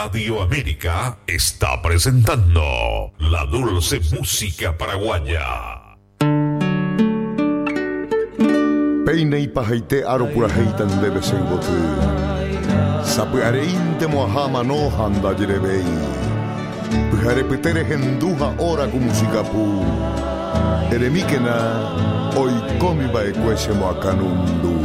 Radio América está presentando la dulce música paraguaya. Peine y pajaite aro pura heitan debe sengotu. Sapuareinte moahama no handa jirebei. Pujare petere henduha ora ku musikapu. Eremikena oi komi ba ekwese mo akanundu.